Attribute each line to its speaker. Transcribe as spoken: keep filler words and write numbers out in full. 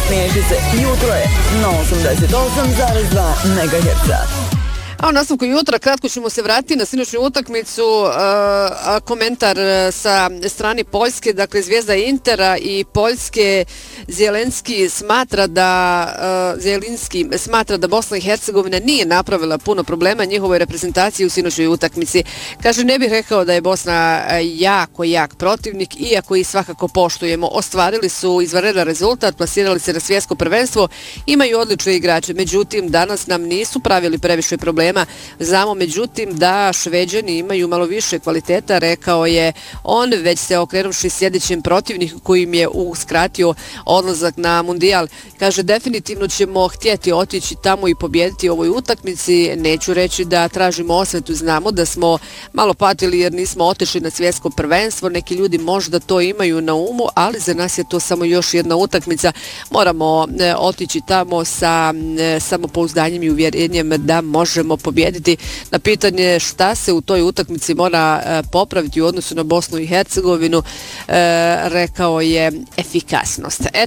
Speaker 1: Mijenjajte se, jutro je na osamdeset osam zarez dva megaherca.
Speaker 2: A u nastavku jutra kratko ćemo se vratiti na sinoćnu utakmicu, a, komentar sa strane Poljske, dakle zvijezda Intera i Poljske. Zelenski smatra da a, Zelinski smatra da Bosna i Hercegovina nije napravila puno problema njihovoj reprezentaciji u sinoćnoj utakmici. Kaže, ne bih rekao da je Bosna jako jak protivnik, iako ih svakako poštujemo. Ostvarili su izvanredan rezultat, plasirali se na svjetsko prvenstvo, imaju odlične igrače, međutim danas nam nisu pravili previše problema. Znamo međutim da Šveđani imaju malo više kvaliteta, rekao je on, već se okrenuši sljedećem protivniku kojim je uskratio odlazak na mundijal. Kaže, definitivno ćemo htjeti otići tamo i pobijediti u ovoj utakmici. Neću reći da tražimo osvetu, znamo da smo malo patili jer nismo otišli na svjetsko prvenstvo. Neki ljudi možda to imaju na umu, ali za nas je to samo još jedna utakmica. Moramo e, otići tamo sa e, samopouzdanjem i uvjerenjem da možemo pobijediti. Na pitanje šta se u toj utakmici mora e, popraviti u odnosu na Bosnu i Hercegovinu, e, rekao je efikasnost.